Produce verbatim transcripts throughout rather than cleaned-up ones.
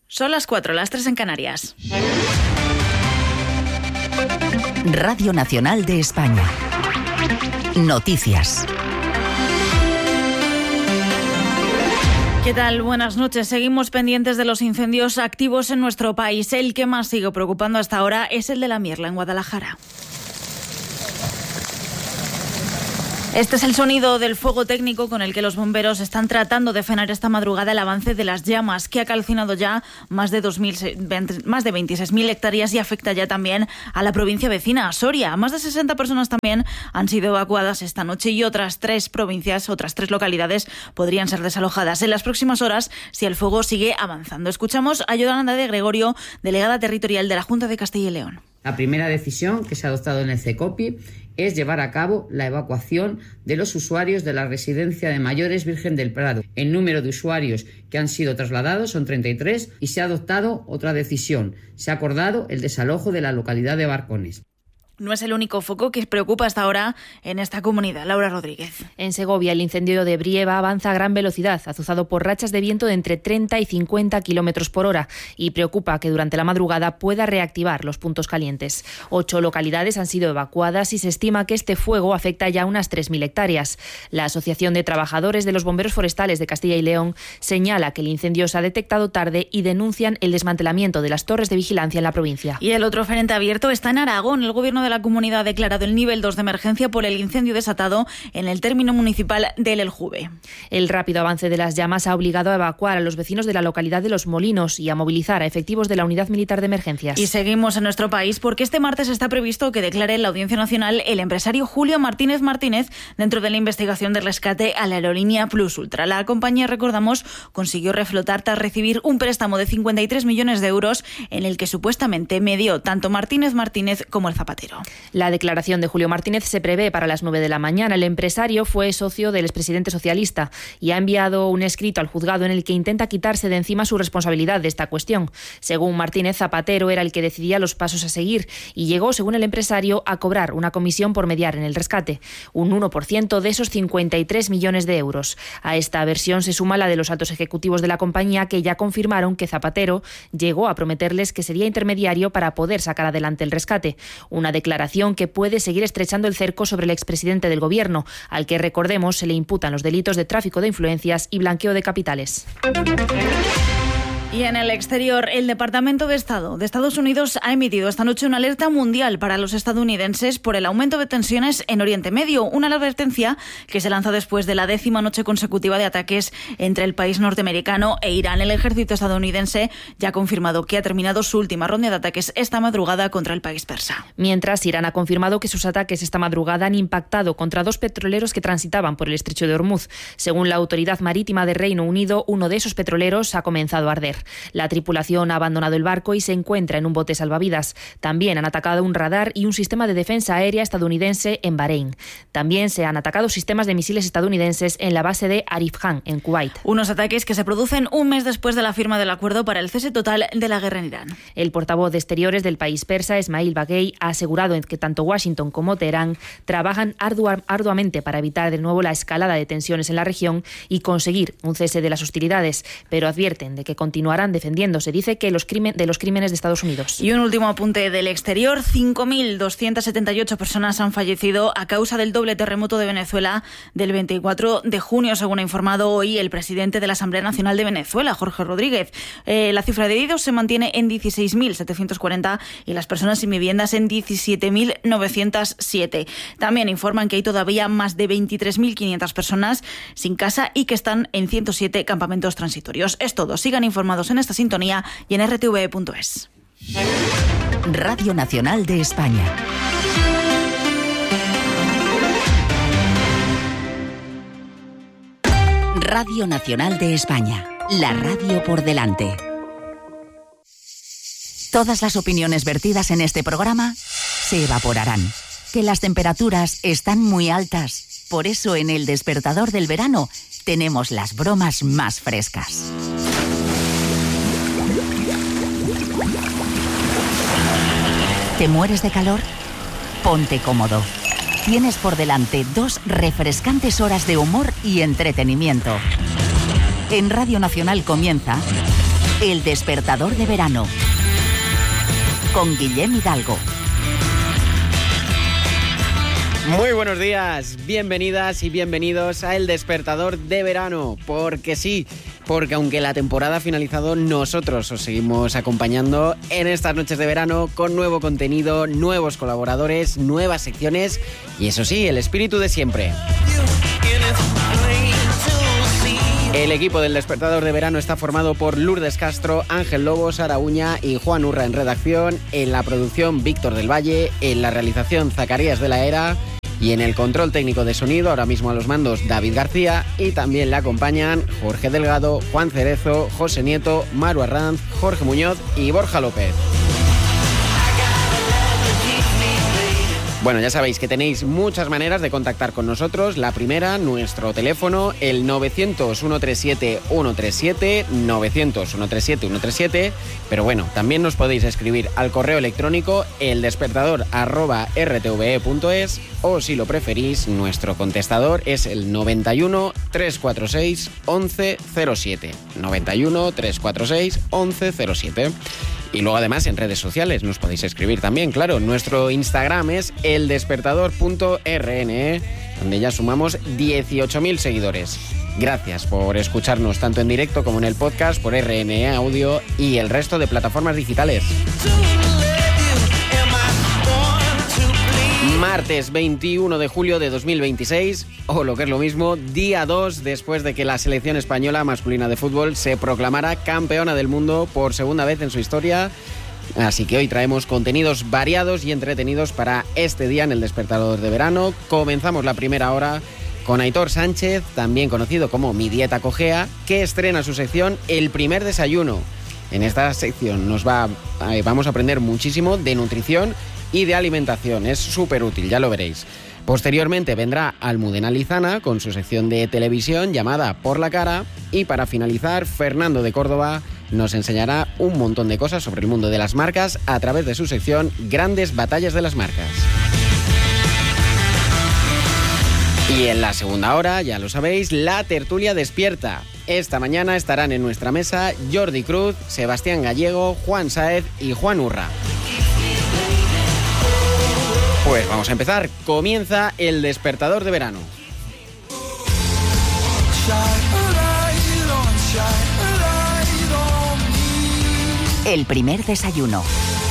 Son las cuatro, las tres en Canarias. Radio Nacional de España. Noticias. ¿Qué tal? Buenas noches. Seguimos pendientes de los incendios activos en nuestro país. El que más sigue preocupando hasta ahora es el de la Mierla, en Guadalajara. Este es el sonido del fuego técnico con el que los bomberos están tratando de frenar esta madrugada el avance de las llamas, que ha calcinado ya más de, dos mil, más de veintiséis mil hectáreas y afecta ya también a la provincia vecina, a Soria. Más de sesenta personas también han sido evacuadas esta noche y otras tres provincias, otras tres localidades podrían ser desalojadas en las próximas horas si el fuego sigue avanzando. Escuchamos a Yolanda de Gregorio, delegada territorial de la Junta de Castilla y León. La primera decisión que se ha adoptado en el CECOPI es llevar a cabo la evacuación de los usuarios de la residencia de mayores Virgen del Prado. El número de usuarios que han sido trasladados son treinta y tres y se ha adoptado otra decisión. Se ha acordado el desalojo de la localidad de Barcones. No es el único foco que preocupa hasta ahora en esta comunidad. Laura Rodríguez. En Segovia, el incendio de Brieva avanza a gran velocidad, azuzado por rachas de viento de entre treinta y cincuenta kilómetros por hora, y preocupa que durante la madrugada pueda reactivar los puntos calientes. Ocho localidades han sido evacuadas y se estima que este fuego afecta ya unas tres mil hectáreas. La Asociación de Trabajadores de los Bomberos Forestales de Castilla y León señala que el incendio se ha detectado tarde y denuncian el desmantelamiento de las torres de vigilancia en la provincia. Y el otro frente abierto está en Aragón. El gobierno de la comunidad ha declarado el nivel dos de emergencia por el incendio desatado en el término municipal del Eljuve. El rápido avance de las llamas ha obligado a evacuar a los vecinos de la localidad de Los Molinos y a movilizar a efectivos de la Unidad Militar de Emergencias. Y seguimos en nuestro país porque este martes está previsto que declare en la Audiencia Nacional el empresario Julio Martínez Martínez dentro de la investigación de rescate a la aerolínea Plus Ultra. La compañía, recordamos, consiguió reflotar tras recibir un préstamo de cincuenta y tres millones de euros en el que supuestamente medió tanto Martínez Martínez como el zapatero. La declaración de Julio Martínez se prevé para las nueve de la mañana. El empresario fue socio del expresidente socialista y ha enviado un escrito al juzgado en el que intenta quitarse de encima su responsabilidad de esta cuestión. Según Martínez, Zapatero era el que decidía los pasos a seguir y llegó, según el empresario, a cobrar una comisión por mediar en el rescate, un uno por ciento de esos cincuenta y tres millones de euros. A esta versión se suma la de los altos ejecutivos de la compañía, que ya confirmaron que Zapatero llegó a prometerles que sería intermediario para poder sacar adelante el rescate. Una declaración que puede seguir estrechando el cerco sobre el expresidente del Gobierno, al que, recordemos, se le imputan los delitos de tráfico de influencias y blanqueo de capitales. Y en el exterior, el Departamento de Estado de Estados Unidos ha emitido esta noche una alerta mundial para los estadounidenses por el aumento de tensiones en Oriente Medio, una advertencia que se lanza después de la décima noche consecutiva de ataques entre el país norteamericano e Irán. El ejército estadounidense ya ha confirmado que ha terminado su última ronda de ataques esta madrugada contra el país persa. Mientras, Irán ha confirmado que sus ataques esta madrugada han impactado contra dos petroleros que transitaban por el estrecho de Hormuz. Según la Autoridad Marítima de Reino Unido, uno de esos petroleros ha comenzado a arder. La tripulación ha abandonado el barco y se encuentra en un bote salvavidas. También han atacado un radar y un sistema de defensa aérea estadounidense en Bahrein. También se han atacado sistemas de misiles estadounidenses en la base de Arif Khan, en Kuwait. Unos ataques que se producen un mes después de la firma del acuerdo para el cese total de la guerra en Irán. El portavoz de Exteriores del país persa, Esmail Baghei, ha asegurado que tanto Washington como Teherán trabajan ardua, arduamente para evitar de nuevo la escalada de tensiones en la región y conseguir un cese de las hostilidades, pero advierten de que continuarán defendiéndose, dice, que los crimen, de los crímenes de Estados Unidos. Y un último apunte del exterior: cinco mil doscientas setenta y ocho personas han fallecido a causa del doble terremoto de Venezuela del veinticuatro de junio, según ha informado hoy el presidente de la Asamblea Nacional de Venezuela, Jorge Rodríguez. Eh, la cifra de heridos se mantiene en dieciséis mil setecientos cuarenta y las personas sin viviendas en diecisiete mil novecientos siete. También informan que hay todavía más de veintitrés mil quinientas personas sin casa y que están en ciento siete campamentos transitorios. Es todo. Sigan informados en esta sintonía y en r t v punto es. Radio Nacional de España. Radio Nacional de España. La radio por delante. Todas las opiniones vertidas en este programa se evaporarán. Que las temperaturas están muy altas. Por eso en El Despertador del Verano tenemos las bromas más frescas. ¿Te mueres de calor? Ponte cómodo. Tienes por delante dos refrescantes horas de humor y entretenimiento. En Radio Nacional comienza El despertador de verano. Con Guillem Hidalgo. Muy buenos días, bienvenidas y bienvenidos a El Despertador de Verano, porque sí, porque aunque la temporada ha finalizado, nosotros os seguimos acompañando en estas noches de verano con nuevo contenido, nuevos colaboradores, nuevas secciones y eso sí, el espíritu de siempre. El equipo del Despertador de Verano está formado por Lourdes Castro, Ángel Lobo, Sara Uña y Juan Urra en redacción, en la producción Víctor del Valle, en la realización Zacarías de la Era y en el control técnico de sonido, ahora mismo a los mandos David García, y también le acompañan Jorge Delgado, Juan Cerezo, José Nieto, Maru Arranz, Jorge Muñoz y Borja López. Bueno, ya sabéis que tenéis muchas maneras de contactar con nosotros. La primera, nuestro teléfono, el novecientos, ciento treinta y siete, ciento treinta y siete, novecientos, ciento treinta y siete, ciento treinta y siete. Pero bueno, también nos podéis escribir al correo electrónico eldespertador arroba r t v e punto es o si lo preferís, nuestro contestador es el noventa y uno, trescientos cuarenta y seis, once cero siete. noventa y uno, trescientos cuarenta y seis, once cero siete. Y luego además en redes sociales nos podéis escribir también, claro. Nuestro Instagram es eldespertador punto r n e, donde ya sumamos dieciocho mil seguidores. Gracias por escucharnos tanto en directo como en el podcast por R N E Audio y el resto de plataformas digitales. Martes veintiuno de julio de dos mil veintiséis, o lo que es lo mismo, día dos después de que la selección española masculina de fútbol se proclamara campeona del mundo por segunda vez en su historia. Así que hoy traemos contenidos variados y entretenidos para este día en el Despertador de Verano. Comenzamos la primera hora con Aitor Sánchez, también conocido como Mi Dieta Cojea, que estrena su sección El Primer Desayuno. En esta sección nos va, eh, vamos a aprender muchísimo de nutrición y de alimentación. Es súper útil, ya lo veréis. Posteriormente vendrá Almudena Lizana con su sección de televisión llamada Por la Cara. Y para finalizar, Fernando de Córdoba nos enseñará un montón de cosas sobre el mundo de las marcas a través de su sección Grandes Batallas de las Marcas. Y en la segunda hora, ya lo sabéis, la tertulia despierta. Esta mañana estarán en nuestra mesa Jordi Cruz, Sebastián Gallego, Juan Sáez y Juan Urra. Pues vamos a empezar. Comienza el Despertador de Verano. El primer desayuno.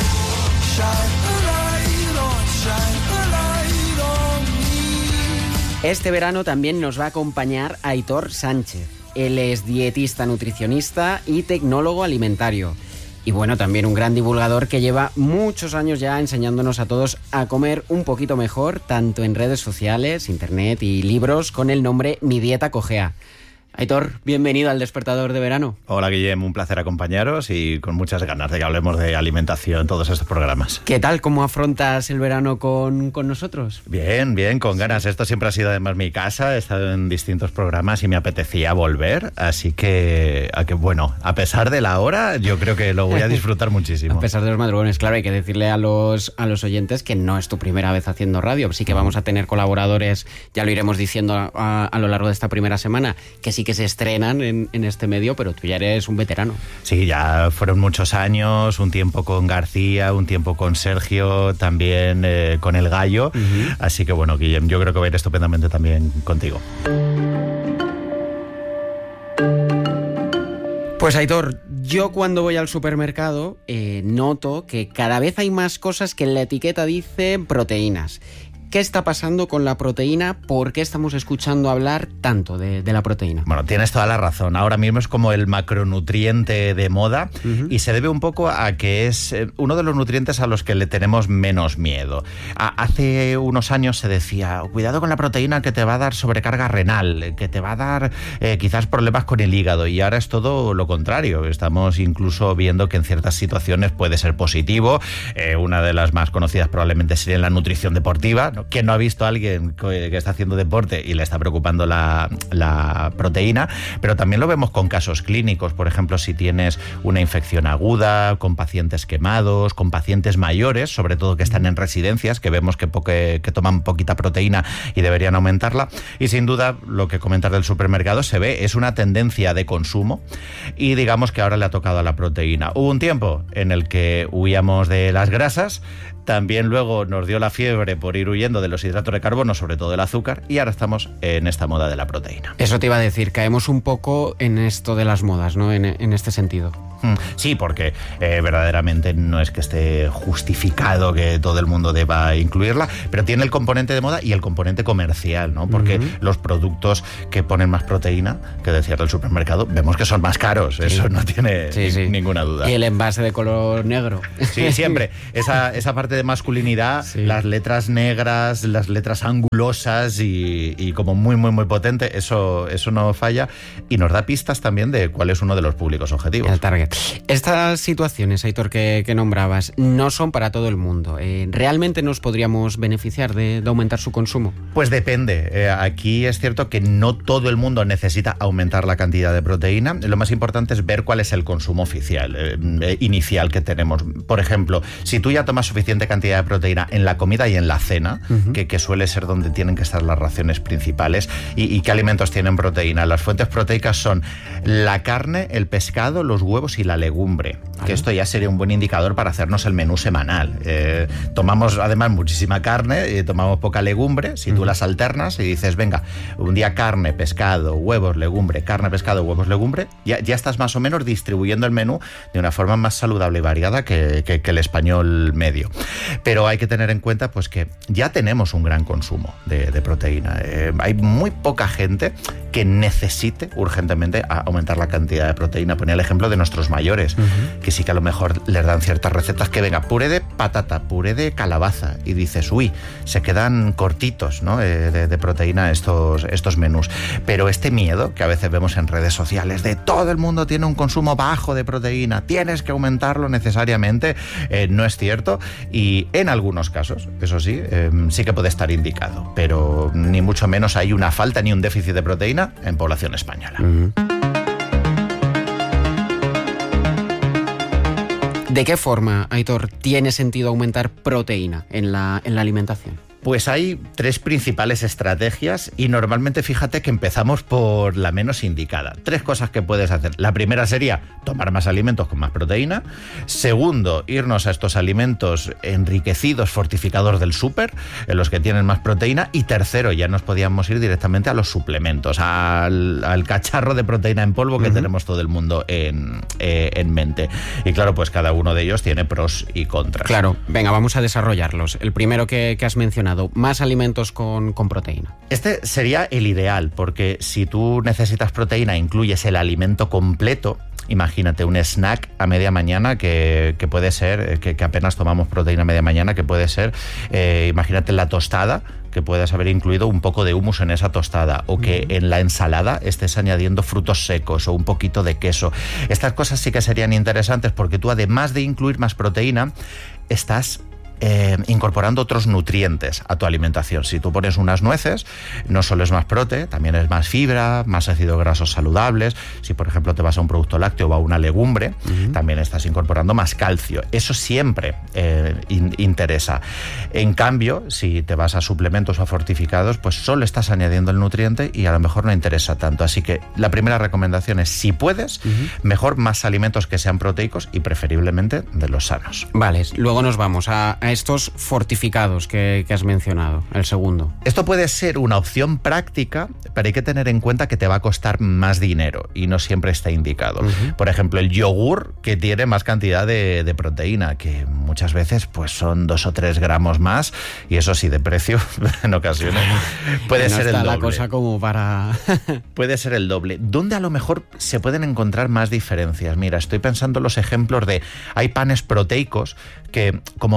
Este verano también nos va a acompañar Aitor Sánchez. Él es dietista, nutricionista y tecnólogo alimentario. Y bueno, también un gran divulgador que lleva muchos años ya enseñándonos a todos a comer un poquito mejor, tanto en redes sociales, internet y libros, con el nombre Mi Dieta Cojea. Aitor, bienvenido al Despertador de Verano. Hola Guillem, un placer acompañaros y con muchas ganas de que hablemos de alimentación en todos estos programas. ¿Qué tal? ¿Cómo afrontas el verano con, con nosotros? Bien, bien, con ganas. Esto siempre ha sido además mi casa, he estado en distintos programas y me apetecía volver, así que, a que bueno, a pesar de la hora, yo creo que lo voy a disfrutar muchísimo. A pesar de los madrugones, claro, hay que decirle a los, a los oyentes que no es tu primera vez haciendo radio, sí que vamos a tener colaboradores, ya lo iremos diciendo a, a lo largo de esta primera semana, que sí que se estrenan en, en este medio, pero tú ya eres un veterano. Sí, ya fueron muchos años, un tiempo con García, un tiempo con Sergio, también eh, con El Gallo, uh-huh. Así que bueno, Guillem, yo creo que voy a ir estupendamente también contigo. Pues Aitor, yo cuando voy al supermercado eh, noto que cada vez hay más cosas que en la etiqueta dicen proteínas. ¿Qué está pasando con la proteína? ¿Por qué estamos escuchando hablar tanto de, de la proteína? Bueno, tienes toda la razón. Ahora mismo es como el macronutriente de moda, uh-huh. Y se debe un poco a que es uno de los nutrientes a los que le tenemos menos miedo. A, hace unos años se decía, cuidado con la proteína que te va a dar sobrecarga renal, que te va a dar eh, quizás problemas con el hígado, y ahora es todo lo contrario. Estamos incluso viendo que en ciertas situaciones puede ser positivo. Eh, una de las más conocidas probablemente sería la nutrición deportiva, bueno, ¿quién no ha visto a alguien que está haciendo deporte y le está preocupando la, la proteína? Pero también lo vemos con casos clínicos, por ejemplo, si tienes una infección aguda, con pacientes quemados, con pacientes mayores, sobre todo que están en residencias, que vemos que, poque, que toman poquita proteína y deberían aumentarla. Y sin duda, lo que comentas del supermercado se ve, es una tendencia de consumo y digamos que ahora le ha tocado a la proteína. Hubo un tiempo en el que huíamos de las grasas, también luego nos dio la fiebre por ir huyendo de los hidratos de carbono, sobre todo el azúcar, y ahora estamos en esta moda de la proteína. Eso te iba a decir, caemos un poco en esto de las modas, ¿no? En, en este sentido. Sí, porque eh, verdaderamente no es que esté justificado que todo el mundo deba incluirla, pero tiene el componente de moda y el componente comercial, ¿no? Porque uh-huh. los productos que ponen más proteína, que decías del supermercado, vemos que son más caros, sí. eso no tiene sí, sí. ninguna duda. Y el envase de color negro. Sí, siempre. Esa, esa parte de masculinidad, sí. las letras negras, las letras angulosas y, y como muy, muy, muy potente, eso, eso no falla y nos da pistas también de cuál es uno de los públicos objetivos. El target. Estas situaciones, Aitor, que, que nombrabas, no son para todo el mundo. Eh, ¿Realmente nos podríamos beneficiar de, de aumentar su consumo? Pues depende. Eh, aquí es cierto que no todo el mundo necesita aumentar la cantidad de proteína. Lo más importante es ver cuál es el consumo oficial, eh, inicial que tenemos. Por ejemplo, si tú ya tomas suficiente cantidad de proteína en la comida y en la cena, uh-huh. que, que suele ser donde tienen que estar las raciones principales, y, y qué alimentos tienen proteína. Las fuentes proteicas son la carne, el pescado, los huevos y la legumbre, ¿vale? Que esto ya sería un buen indicador para hacernos el menú semanal. Eh, tomamos además muchísima carne y tomamos poca legumbre. Si tú las alternas y dices, venga, un día carne, pescado, huevos, legumbre, carne, pescado, huevos, legumbre, ya, ya estás más o menos distribuyendo el menú de una forma más saludable y variada que, que, que el español medio. Pero hay que tener en cuenta pues que ya tenemos un gran consumo de, de proteína. Eh, hay muy poca gente que necesite urgentemente aumentar la cantidad de proteína. Ponía el ejemplo de nuestros mayores, uh-huh. que sí que a lo mejor les dan ciertas recetas que venga, puré de patata, puré de calabaza, y dices, uy, se quedan cortitos, ¿no? eh, de, de proteína estos, estos menús. Pero este miedo que a veces vemos en redes sociales de todo el mundo tiene un consumo bajo de proteína, tienes que aumentarlo necesariamente, eh, no es cierto, y en algunos casos, eso sí, eh, sí que puede estar indicado, pero ni mucho menos hay una falta ni un déficit de proteína en población española. Uh-huh. ¿De qué forma, Aitor, tiene sentido aumentar proteína en la, en la alimentación? Pues hay tres principales estrategias y normalmente fíjate que empezamos por la menos indicada. Tres cosas que puedes hacer. La primera sería tomar más alimentos con más proteína. Segundo, irnos a estos alimentos enriquecidos, fortificados del súper, en los que tienen más proteína. Y tercero, ya nos podíamos ir directamente a los suplementos, al, al cacharro de proteína en polvo que uh-huh. tenemos todo el mundo en, eh, en mente. Y claro, pues cada uno de ellos tiene pros y contras. Claro, venga, vamos a desarrollarlos. El primero que, que has mencionado, más alimentos con, con proteína. Este sería el ideal, porque si tú necesitas proteína, incluyes el alimento completo. Imagínate un snack a media mañana que, que puede ser, que, que apenas tomamos proteína a media mañana, que puede ser, eh, imagínate la tostada, que puedas haber incluido un poco de hummus en esa tostada, o que uh-huh. en la ensalada estés añadiendo frutos secos o un poquito de queso. Estas cosas sí que serían interesantes, porque tú, además de incluir más proteína, estás Eh, incorporando otros nutrientes a tu alimentación. Si tú pones unas nueces, no solo es más prote, también es más fibra, más ácidos grasos saludables. Si por ejemplo te vas a un producto lácteo o a una legumbre, uh-huh. también estás incorporando más calcio. Eso siempre eh, in- interesa. En cambio, si te vas a suplementos o a fortificados, pues solo estás añadiendo el nutriente y a lo mejor no interesa tanto. Así que la primera recomendación es, si puedes, uh-huh. mejor más alimentos que sean proteicos y preferiblemente de los sanos. Vale, luego nos vamos a a estos fortificados que, que has mencionado, el segundo. Esto puede ser una opción práctica, pero hay que tener en cuenta que te va a costar más dinero y no siempre está indicado. Uh-huh. Por ejemplo, el yogur, que tiene más cantidad de, de proteína, que muchas veces pues son dos o tres gramos más, y eso sí, de precio en ocasiones puede no ser está el doble. La cosa como para... puede ser el doble. ¿Dónde a lo mejor se pueden encontrar más diferencias? Mira, estoy pensando en los ejemplos de, hay panes proteicos que, como el pan es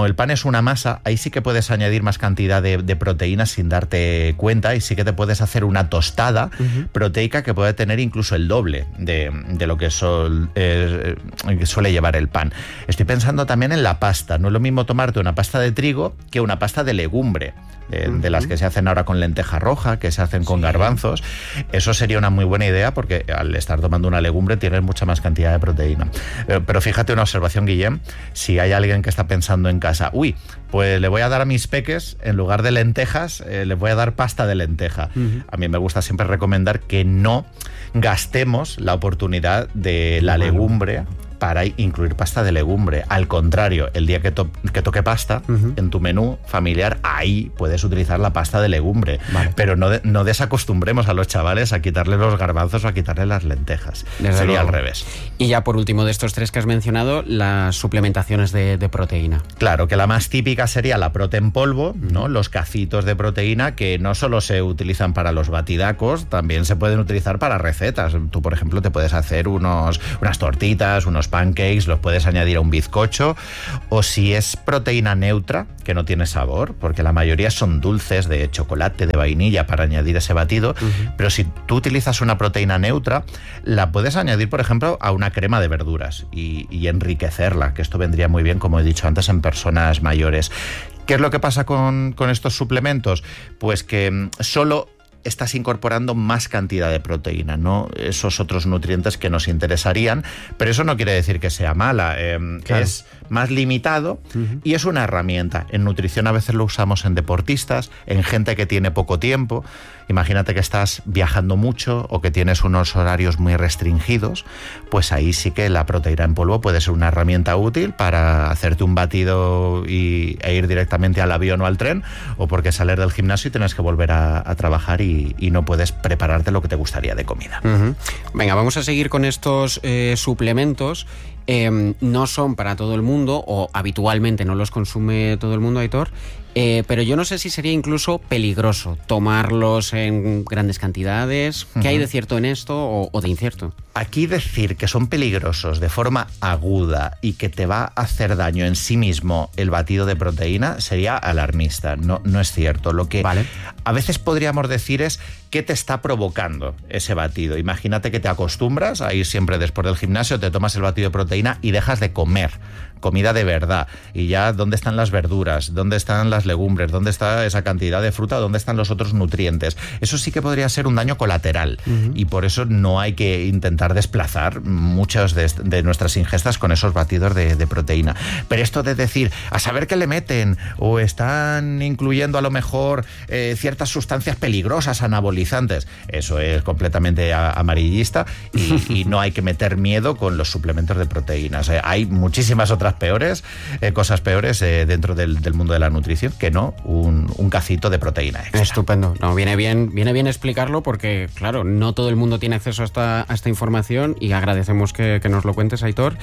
tienes una masa, ahí sí que puedes añadir más cantidad de, de proteínas sin darte cuenta, y sí que te puedes hacer una tostada uh-huh. proteica que puede tener incluso el doble de, de lo que, sol, eh, que suele llevar el pan. Estoy pensando también en la pasta. No es lo mismo tomarte una pasta de trigo que una pasta de legumbre, de, uh-huh. de las que se hacen ahora con lenteja roja, que se hacen con sí. garbanzos. Eso sería una muy buena idea, porque al estar tomando una legumbre tienes mucha más cantidad de proteína. Pero, pero fíjate una observación, Guillem, si hay alguien que está pensando en casa, uy, pues le voy a dar a mis peques, en lugar de lentejas, eh, les voy a dar pasta de lenteja. Uh-huh. A mí me gusta siempre recomendar que no gastemos la oportunidad de la bueno. legumbre para incluir pasta de legumbre. Al contrario, el día que, to que toque pasta uh-huh. en tu menú familiar, ahí puedes utilizar la pasta de legumbre. Vale. Pero no, de no desacostumbremos a los chavales a quitarle los garbanzos o a quitarle las lentejas. Desde Sería luego. al revés. Y ya por último, de estos tres que has mencionado, las suplementaciones de, de proteína. Claro, que la más típica sería la prote en polvo, uh-huh. ¿no? Los cacitos de proteína, que no solo se utilizan para los batidacos, también se pueden utilizar para recetas. Tú, por ejemplo, te puedes hacer unos, unas tortitas, unos pancakes, los puedes añadir a un bizcocho, o si es proteína neutra, que no tiene sabor, porque la mayoría son dulces de chocolate, de vainilla, para añadir ese batido, uh-huh. pero si tú utilizas una proteína neutra, la puedes añadir, por ejemplo, a una crema de verduras y, y enriquecerla, que esto vendría muy bien, como he dicho antes, en personas mayores. ¿Qué es lo que pasa con, con estos suplementos? Pues que solo estás incorporando más cantidad de proteína, no esos otros nutrientes que nos interesarían, pero eso no quiere decir que sea mala, eh, claro. es más limitado uh-huh. y es una herramienta. En nutrición a veces lo usamos en deportistas, en gente que tiene poco tiempo. Imagínate que estás viajando mucho o que tienes unos horarios muy restringidos, pues ahí sí que la proteína en polvo puede ser una herramienta útil para hacerte un batido y, e ir directamente al avión o al tren, o porque salir del gimnasio y tienes que volver a, a trabajar y, y no puedes prepararte lo que te gustaría de comida. Uh-huh. Venga, vamos a seguir con estos eh, suplementos. Eh, no son para todo el mundo, o habitualmente no los consume todo el mundo, Aitor, eh, pero yo no sé si sería incluso peligroso tomarlos en grandes cantidades. ¿Qué uh-huh. hay de cierto en esto o, o de incierto? Aquí decir que son peligrosos de forma aguda y que te va a hacer daño en sí mismo el batido de proteína sería alarmista. No, no es cierto. Lo que vale. a veces podríamos decir es qué te está provocando ese batido. Imagínate que te acostumbras a ir siempre después del gimnasio, te tomas el batido de proteína y dejas de comer comida de verdad. Y ya, ¿dónde están las verduras? ¿Dónde están las legumbres? ¿Dónde está esa cantidad de fruta? ¿Dónde están los otros nutrientes? Eso sí que podría ser un daño colateral. Uh-huh. Y por eso no hay que intentar desplazar muchas de, de nuestras ingestas con esos batidos de, de proteína. Pero esto de decir, a saber qué le meten, o están incluyendo a lo mejor eh, ciertas sustancias peligrosas, anabolizantes, eso es completamente a, amarillista y, y no hay que meter miedo con los suplementos de proteínas. Eh, hay muchísimas otras peores, eh, cosas peores eh, dentro del, del mundo de la nutrición que no un, un cacito de proteína extra. Estupendo. No, viene bien, viene bien explicarlo porque, claro, no todo el mundo tiene acceso a esta, a esta información y agradecemos que, que nos lo cuentes, Aitor.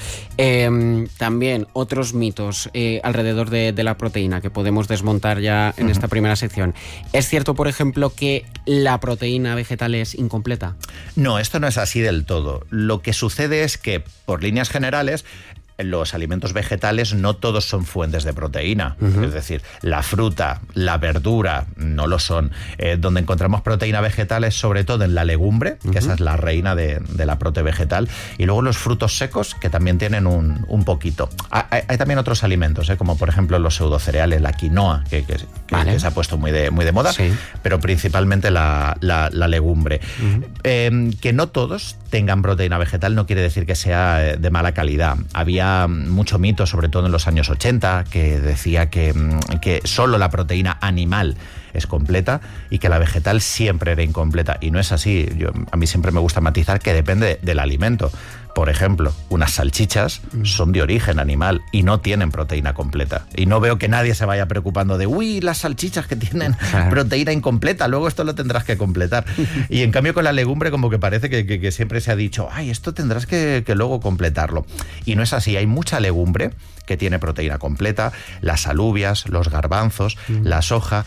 Eh, también otros mitos eh, alrededor de, de la proteína que podemos desmontar ya en uh-huh. esta primera sección. ¿Es cierto, por ejemplo, que la proteína vegetal es incompleta? No, esto no es así del todo. Lo que sucede es que, por líneas generales, los alimentos vegetales no todos son fuentes de proteína. Uh-huh. Es decir, la fruta, la verdura no lo son. Eh, donde encontramos proteína vegetal es sobre todo en la legumbre, uh-huh. que esa es la reina de, de la prote vegetal, y luego los frutos secos, que también tienen un, un poquito. Hay, hay también otros alimentos, eh, como por ejemplo los pseudocereales, la quinoa, que, que, que, vale. que se ha puesto muy de, muy de moda, sí. pero principalmente la, la, la legumbre. Uh-huh. Eh, que no todos tengan proteína vegetal no quiere decir que sea de mala calidad. Había mucho mito, sobre todo en los años ochenta, que decía que, que solo la proteína animal es completa y que la vegetal siempre era incompleta. Y no es así. Yo, a mí siempre me gusta matizar que depende del alimento. Por ejemplo, unas salchichas son de origen animal y no tienen proteína completa. Y no veo que nadie se vaya preocupando de, uy, las salchichas que tienen proteína incompleta, luego esto lo tendrás que completar. Y en cambio con la legumbre como que parece que, que, que siempre se ha dicho, ay, esto tendrás que, que luego completarlo. Y no es así, hay mucha legumbre que tiene proteína completa, las alubias, los garbanzos, mm. la soja,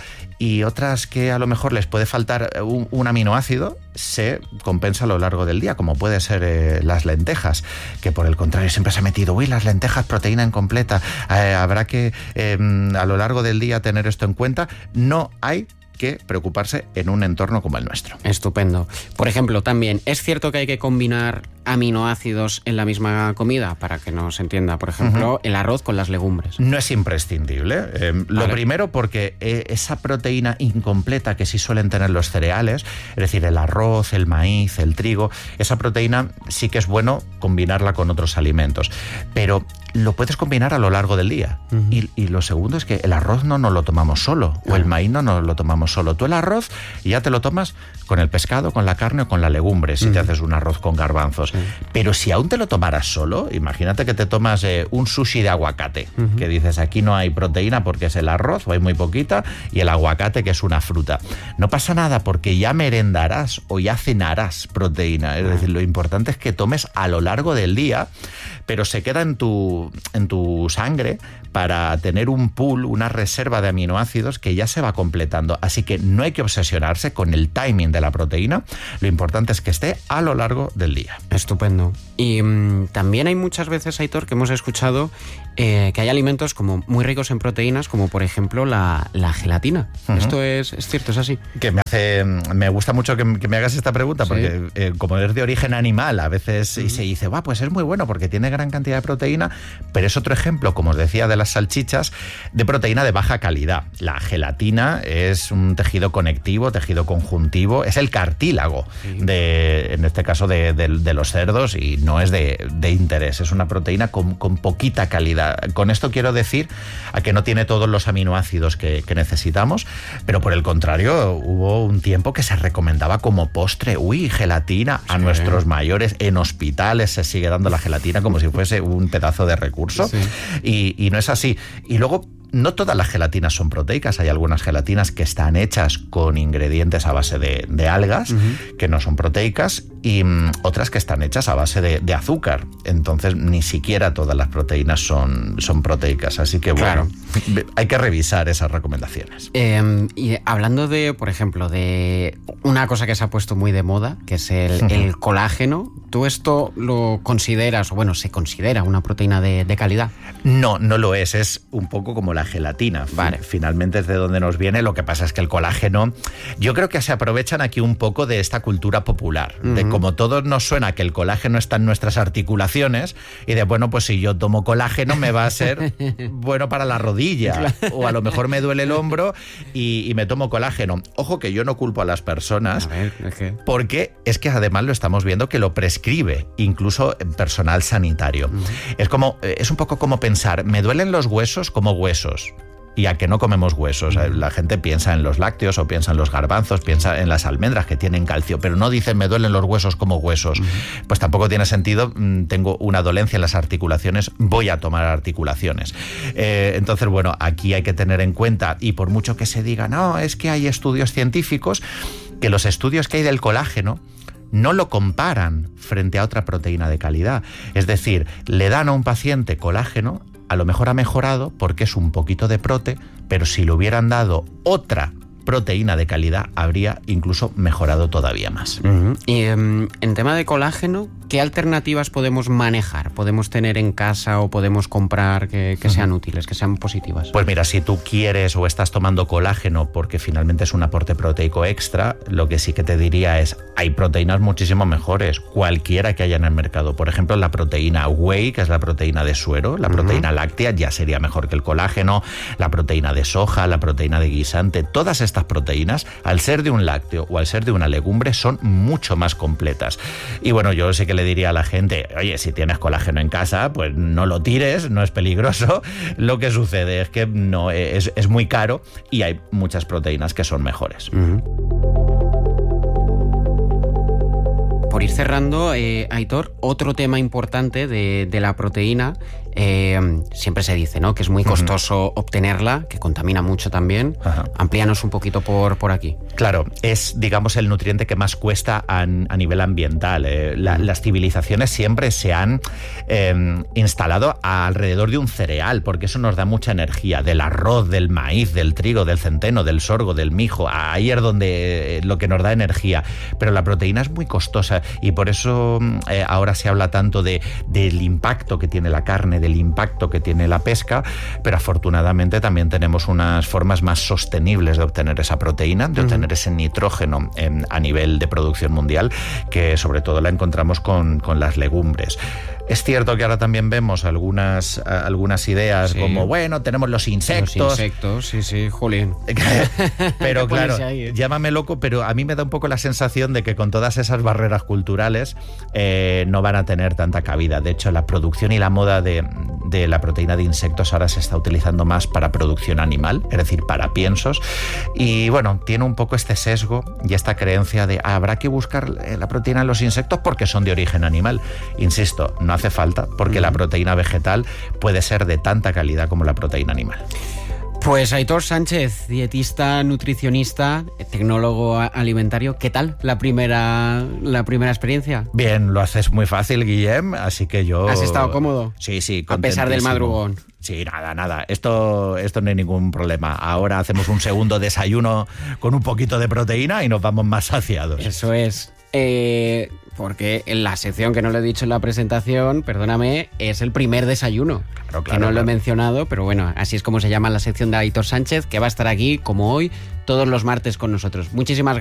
y otras que a lo mejor les puede faltar un, un aminoácido, se compensa a lo largo del día, como puede ser eh, las lentejas, que por el contrario siempre se ha metido, uy, las lentejas, proteína incompleta, eh, habrá que eh, a lo largo del día tener esto en cuenta. No hay que preocuparse en un entorno como el nuestro. Estupendo. Por ejemplo, también, ¿es cierto que hay que combinar aminoácidos en la misma comida? Para que nos entienda, por ejemplo, uh-huh. el arroz con las legumbres. No es imprescindible. Eh, vale. Lo primero porque eh, esa proteína incompleta que sí suelen tener los cereales, es decir, el arroz, el maíz, el trigo, esa proteína sí que es bueno combinarla con otros alimentos. Pero lo puedes combinar a lo largo del día. Uh-huh. Y, y lo segundo es que el arroz no nos lo tomamos solo, uh-huh. o el maíz no nos lo tomamos solo. Tú el arroz ya te lo tomas con el pescado, con la carne o con la legumbre, si uh-huh. te haces un arroz con garbanzos. Uh-huh. Pero si aún te lo tomaras solo, imagínate que te tomas eh, un sushi de aguacate, uh-huh. que dices, aquí no hay proteína porque es el arroz, o hay muy poquita, y el aguacate, que es una fruta. No pasa nada porque ya merendarás o ya cenarás proteína. Es uh-huh. decir, lo importante es que tomes a lo largo del día, pero se queda en tu, en tu sangre para tener un pool, una reserva de aminoácidos que ya se va completando. Así que no hay que obsesionarse con el timing de la proteína. Lo importante es que esté a lo largo del día. Estupendo. Y mmm, también hay muchas veces, Aitor, que hemos escuchado eh, que hay alimentos como muy ricos en proteínas, como por ejemplo la, la gelatina. Uh-huh. ¿Esto es, es cierto, es así? Que me hace, me gusta mucho que, que me hagas esta pregunta, porque sí. eh, como es de origen animal, a veces uh-huh. se dice, va, pues es muy bueno porque tiene gran cantidad de proteína, pero es otro ejemplo, como os decía, de las salchichas, de proteína de baja calidad. La gelatina es un tejido conectivo, tejido conjuntivo, es el cartílago, sí. de, en este caso de, de, de los cerdos, y no es de, de interés, es una proteína con, con poquita calidad. Con esto quiero decir a que no tiene todos los aminoácidos que, que necesitamos, pero por el contrario, hubo un tiempo que se recomendaba como postre, uy, gelatina, sí. a nuestros mayores. En hospitales se sigue dando la gelatina como si fuese un pedazo de recurso, sí. y, y no es así. Y luego, no todas las gelatinas son proteicas, hay algunas gelatinas que están hechas con ingredientes a base de, de algas, uh-huh. que no son proteicas, y um, otras que están hechas a base de, de azúcar. Entonces, ni siquiera todas las proteínas son, son proteicas. Así que, bueno, claro. hay que revisar esas recomendaciones. Eh, y hablando de, por ejemplo, de una cosa que se ha puesto muy de moda, que es el, uh-huh. el colágeno, ¿tú esto lo consideras, o bueno, se considera una proteína de, de calidad? No, no lo es. Es un poco como la gelatina. Vale. Finalmente es de donde nos viene. Lo que pasa es que el colágeno, yo creo que se aprovechan aquí un poco de esta cultura popular, uh-huh. de como todos nos suena que el colágeno está en nuestras articulaciones, y de, bueno, pues si yo tomo colágeno me va a ser bueno para la rodilla, claro. o a lo mejor me duele el hombro y, y me tomo colágeno. Ojo que yo no culpo a las personas, a ver, ¿qué? Porque es que además lo estamos viendo que lo prescribe incluso personal sanitario. Uh-huh. Es como, es un poco como pensar, me duelen los huesos como huesos, y a que no comemos huesos. La gente piensa en los lácteos o piensa en los garbanzos, piensa en las almendras que tienen calcio, pero no dicen me duelen los huesos como huesos. Uh-huh. Pues tampoco tiene sentido, tengo una dolencia en las articulaciones, voy a tomar articulaciones. Eh, entonces, bueno, aquí hay que tener en cuenta, y por mucho que se diga, no, es que hay estudios científicos, que los estudios que hay del colágeno no lo comparan frente a otra proteína de calidad. Es decir, le dan a un paciente colágeno, a lo mejor ha mejorado porque es un poquito de prote, pero si le hubieran dado otra proteína de calidad, habría incluso mejorado todavía más. Uh-huh. Y um, en tema de colágeno, ¿qué alternativas podemos manejar? ¿Podemos tener en casa o podemos comprar que, que sean uh-huh. útiles, que sean positivas? Pues mira, si tú quieres o estás tomando colágeno porque finalmente es un aporte proteico extra, lo que sí que te diría es, hay proteínas muchísimo mejores, cualquiera que haya en el mercado. Por ejemplo, la proteína whey, que es la proteína de suero, la uh-huh. proteína láctea ya sería mejor que el colágeno, la proteína de soja, la proteína de guisante, todas estas Estas proteínas, al ser de un lácteo o al ser de una legumbre, son mucho más completas. Y bueno, yo sí que le diría a la gente, oye, si tienes colágeno en casa, pues no lo tires, no es peligroso. Lo que sucede es que no es, es muy caro, y hay muchas proteínas que son mejores. Uh-huh. Por por ir cerrando, eh, Aitor, otro tema importante de, de la proteína, eh, siempre se dice, ¿no?, que es muy costoso uh-huh. obtenerla, que contamina mucho también. Uh-huh. Amplíanos un poquito por, por aquí. Claro, es, digamos, el nutriente que más cuesta a, a nivel ambiental. Eh, la, uh-huh. Las civilizaciones siempre se han eh, instalado alrededor de un cereal, porque eso nos da mucha energía, del arroz, del maíz, del trigo, del centeno, del sorgo, del mijo. Ahí es donde eh, lo que nos da energía. Pero la proteína es muy costosa y por eso eh, ahora se habla tanto de, del impacto que tiene la carne, del impacto que tiene la pesca, pero afortunadamente también tenemos unas formas más sostenibles de obtener esa proteína, de obtener uh-huh. ese nitrógeno en, a nivel de producción mundial, que sobre todo la encontramos con, con las legumbres. Es cierto que ahora también vemos algunas, algunas ideas sí. como, bueno, tenemos los insectos. Los insectos, sí, sí, jolín. Pero claro, ahí, ¿eh? Llámame loco, pero a mí me da un poco la sensación de que con todas esas barreras culturales eh, no van a tener tanta cabida. De hecho, la producción y la moda de, de la proteína de insectos ahora se está utilizando más para producción animal, es decir, para piensos. Y bueno, tiene un poco este sesgo y esta creencia de ah, habrá que buscar la proteína en los insectos porque son de origen animal. Insisto, no hace falta, porque uh-huh. la proteína vegetal puede ser de tanta calidad como la proteína animal. Pues Aitor Sánchez, dietista, nutricionista, tecnólogo alimentario, ¿qué tal la primera, la primera experiencia? Bien, lo haces muy fácil, Guillem, así que yo... ¿Has estado cómodo? Sí, sí, a pesar del madrugón. Sí, nada, nada. Esto, esto no hay ningún problema. Ahora hacemos un segundo desayuno con un poquito de proteína y nos vamos más saciados. Eso es. Eh, porque en la sección que no lo he dicho en la presentación, perdóname, es el primer desayuno. Claro, claro, que no claro. lo he mencionado, pero bueno, así es como se llama la sección de Aitor Sánchez, que va a estar aquí, como hoy, todos los martes con nosotros. Muchísimas gracias.